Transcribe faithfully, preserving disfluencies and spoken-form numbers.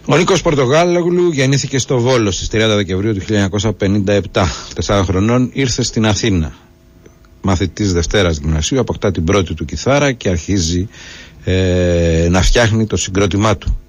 Ο Νίκος Πορτογάλογλου γεννήθηκε στο Βόλο στις τριάντα Δεκεμβρίου του χίλια εννιακόσια πενήντα επτά. Τεσσάρων χρονών ήρθε στην Αθήνα. Μαθητής Δευτέρας Γυμνασίου, αποκτά την πρώτη του κιθάρα και αρχίζει ε, να φτιάχνει το συγκρότημά του.